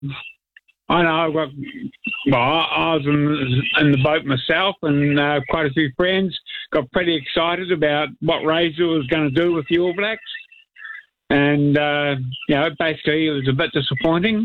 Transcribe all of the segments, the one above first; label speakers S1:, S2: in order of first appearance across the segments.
S1: I know I was in the boat myself, and quite a few friends got pretty excited about what Razor was going to do with the All Blacks. And, basically it was a bit disappointing.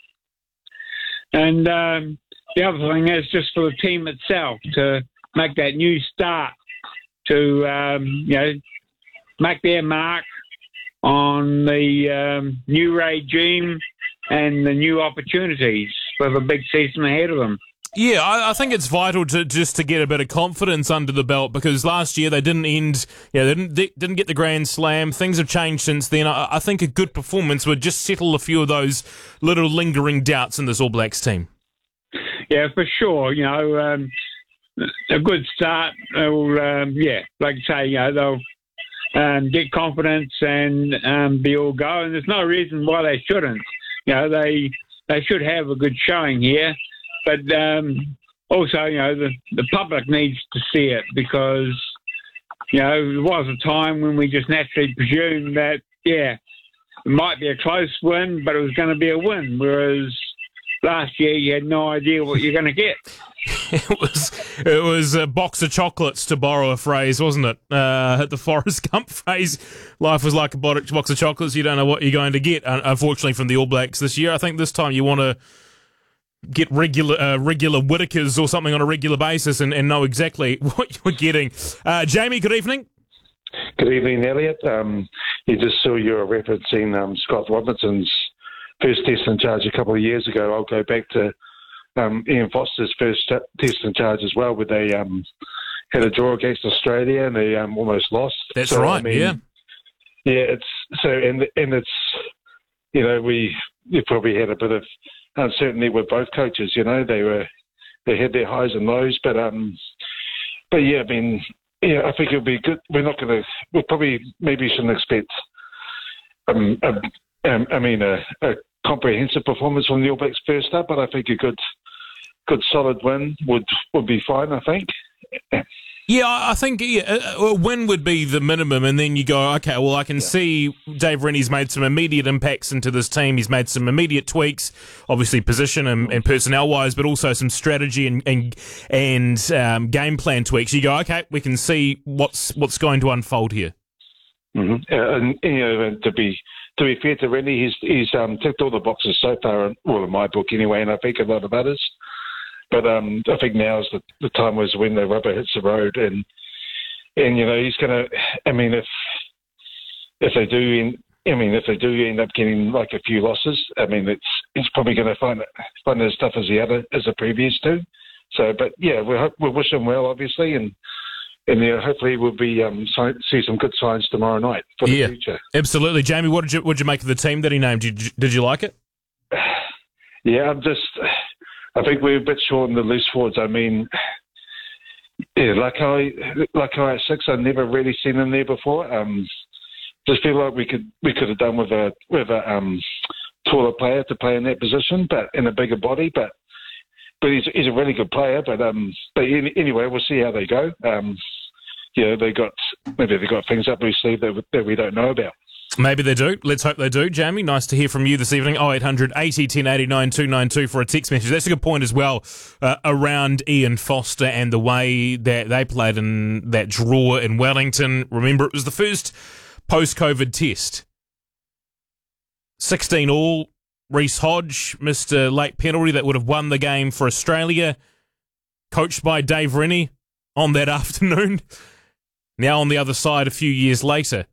S1: And the other thing is just for the team itself to make that new start, to, make their mark on the new regime and the new opportunities with a big season ahead of them.
S2: Yeah, I think it's vital to get a bit of confidence under the belt, because last year they didn't end. They didn't get the Grand Slam. Things have changed since then. I think a good performance would just settle a few of those little lingering doubts in this All Blacks team.
S1: Yeah, for sure. A good start. Like I say, they'll get confidence and be all go. And there's no reason why they shouldn't. They should have a good showing here. But also, the public needs to see it, because, there was a time when we just naturally presumed that, it might be a close win, but it was going to be a win, whereas last year you had no idea what you're going to get.
S2: It was a box of chocolates, to borrow a phrase, wasn't it? The Forrest Gump phrase. Life was like a box of chocolates. You don't know what you're going to get, unfortunately, from the All Blacks this year. I think this time you want to get regular Whitakers or something on a regular basis and know exactly what you're getting. Jamie, good evening.
S3: Good evening, Elliot. You just saw you were referencing Scott Robinson's first test in charge a couple of years ago. I'll go back to Ian Foster's first test in charge as well, where they had a draw against Australia and they almost lost.
S2: That's right. I mean, yeah.
S3: Yeah, we probably had a bit of uncertainty with both coaches. They had their highs and lows, but I think it'll be good. We'll probably maybe shouldn't expect a comprehensive performance from the All Blacks first up, but I think a good solid win would be fine, I think.
S2: Yeah, I think a win would be the minimum, and then you go, okay, well, I can see Dave Rennie's made some immediate impacts into this team. He's made some immediate tweaks, obviously position and personnel-wise, but also some strategy and game plan tweaks. You go, okay, we can see what's going to unfold here.
S3: Mm-hmm. And to be fair to Rennie, he's ticked all the boxes so far, well, in my book anyway, and I think a lot of others. But I think now's the time was when the rubber hits the road, and he's going to. I mean, if they do end up getting like a few losses, I mean, it's probably going to find it as tough as the previous two. So, but yeah, we wish him well, obviously, and hopefully we'll be see some good signs tomorrow night for the future.
S2: Absolutely, Jamie. What did you make of the team that he named? Did you like it?
S3: Yeah, I think we're a bit short in the loose forwards. I mean, like I at 6, I've never really seen him there before. Just feel like we could have done with a taller player to play in that position, but in a bigger body. But he's a really good player. But anyway, we'll see how they go. They got things up their sleeve that we don't know about.
S2: Maybe they do. Let's hope they do. Jamie, nice to hear from you this evening. 0800 80 1089 292 for a text message. That's a good point as well around Ian Foster and the way that they played in that draw in Wellington. Remember, it was the first post-COVID test. 16 all. Reece Hodge missed a late penalty that would have won the game for Australia. Coached by Dave Rennie on that afternoon. Now on the other side a few years later.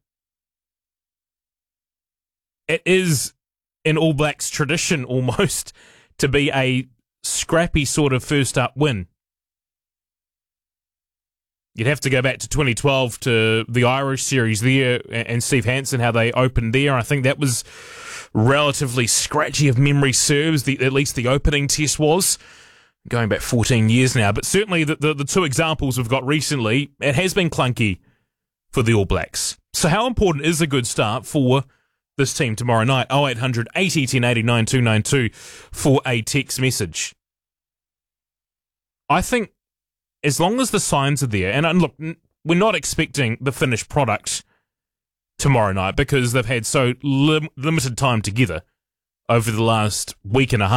S2: It is an All Blacks tradition almost to be a scrappy sort of first up win. You'd have to go back to 2012 to the Irish series there and Steve Hansen, how they opened there. I think that was relatively scratchy if memory serves, at least the opening test was. Going back 14 years now. But certainly the two examples we've got recently, it has been clunky for the All Blacks. So how important is a good start for this team tomorrow night? 0800 80 1089 292 for a text message. I think as long as the signs are there, and look, we're not expecting the finished product tomorrow night because they've had so limited time together. over the last week and a half.